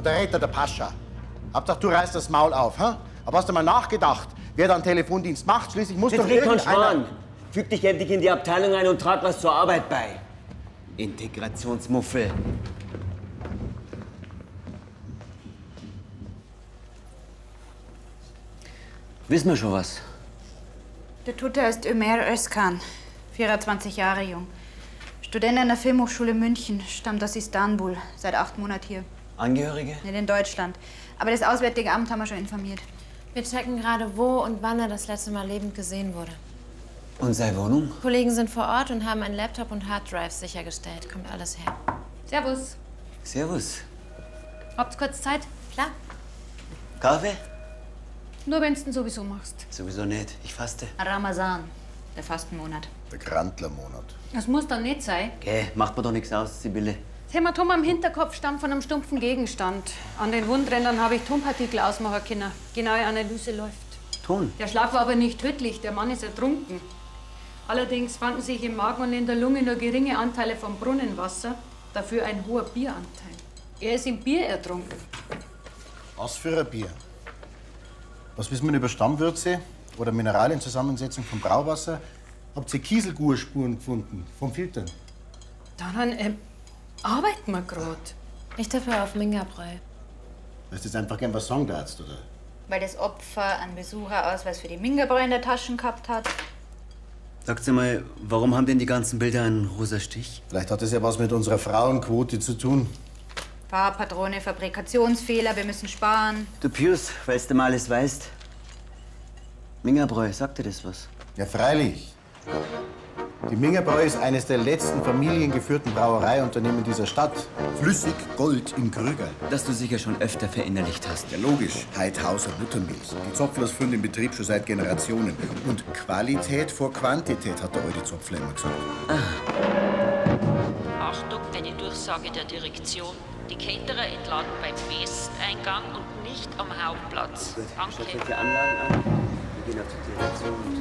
der Retter, der Pascha. Hauptsache, du reißt das Maul auf, hä? Aber hast du mal nachgedacht, wer dann Telefondienst macht? Schließlich muss doch irgendeiner... Füg dich endlich in die Abteilung ein und trag was zur Arbeit bei. Integrationsmuffel. Wissen wir schon was? Der Tote ist Ömer Özkan, 24 Jahre jung. Student an der Filmhochschule München, stammt aus Istanbul, seit 8 Monaten hier. Angehörige? Nicht in Deutschland. Aber das Auswärtige Amt haben wir schon informiert. Wir checken gerade, wo und wann er das letzte Mal lebend gesehen wurde. Und seine Wohnung? Kollegen sind vor Ort und haben einen Laptop und Harddrives sichergestellt. Kommt alles her. Servus. Servus. Habt's kurz Zeit? Klar. Kaffee? Nur wenn's denn sowieso machst. Sowieso nicht. Ich faste. Ramazan, der Fastenmonat. Der Grantlermonat. Das muss doch nicht sein. Geh, macht mir doch nichts aus, Sibylle. Das Hämatom am Hinterkopf stammt von einem stumpfen Gegenstand. An den Wundrändern habe ich Tonpartikel ausmachen können. Genaue Analyse läuft. Ton? Der Schlag war aber nicht tödlich. Der Mann ist ertrunken. Allerdings fanden sich im Magen und in der Lunge nur geringe Anteile von Brunnenwasser, dafür ein hoher Bieranteil. Er ist im Bier ertrunken. Was für ein Bier? Was wissen wir über Stammwürze oder Mineralienzusammensetzung von Brauwasser? Habt ihr Kieselgurspuren gefunden vom Filtern? Daran arbeiten wir gerade. Ich tippe auf Mingabräu. Weißt du jetzt einfach gern was sagen, der Arzt, oder? Weil das Opfer einen Besucherausweis für die Mingerbräu in der Tasche gehabt hat. Sagt mal, warum haben denn die ganzen Bilder einen rosa Stich? Vielleicht hat das ja was mit unserer Frauenquote zu tun. Farbpatrone, Fabrikationsfehler, wir müssen sparen. Du Pius, weil du mal alles weißt. Mingabräu, sagt dir das was? Ja, freilich. Die Mingerbräu ist eines der letzten familiengeführten Brauereiunternehmen dieser Stadt. Flüssig Gold im Krügerl. Das du sicher schon öfter verinnerlicht hast. Ja, logisch. Heidhauser Buttermilch. Die Zopflers führen den Betrieb schon seit Generationen. Und Qualität vor Quantität, hat der alte Zopfler immer gesagt. Achtung, eine Durchsage der Direktion. Die Caterer entladen beim Westeingang und nicht am Hauptplatz. Gut, schaut euch die Anlagen an. Wir gehen auf die Direktion.